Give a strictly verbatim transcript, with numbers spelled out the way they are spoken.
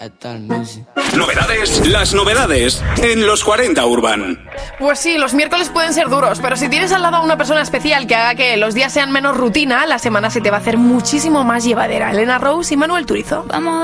Novedades, las novedades en los cuarenta Urban. Pues sí, los miércoles pueden ser duros, pero si tienes al lado a una persona especial que haga que los días sean menos rutina, la semana se te va a hacer muchísimo más llevadera. Elena Rose y Manuel Turizo. Vamos